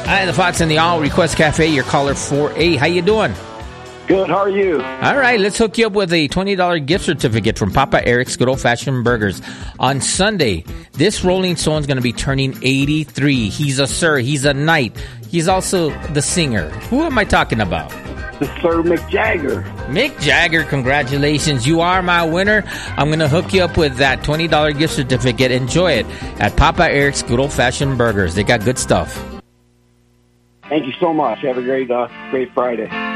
Hi, the Fox and the All Request Cafe, your caller 4A. How you doing? Good, how are you? All right, let's hook you up with a $20 gift certificate from Papa Eric's Good Old Fashioned Burgers. On Sunday, this Rolling Stone's going to be turning 83. He's a sir, he's a knight. He's also the singer. Who am I talking about? Sir Mick Jagger. Mick Jagger, congratulations. You are my winner. I'm going to hook you up with that $20 gift certificate. Enjoy it at Papa Eric's Good Old Fashioned Burgers. They got good stuff. Thank you so much. Have a great Friday.